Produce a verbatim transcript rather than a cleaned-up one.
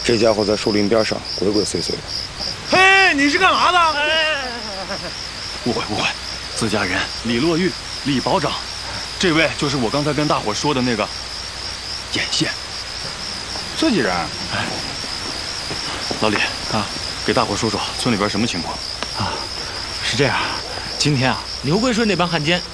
这家伙在树林边上鬼鬼祟祟的。 嘿，你是干嘛的？ 误会误会，自家人李洛玉，李保长，这位就是我刚才跟大伙说的那个眼线。 自己人？ 哎，老李啊，给大伙说说村里边什么情况啊？是这样，今天啊，牛贵顺那帮汉奸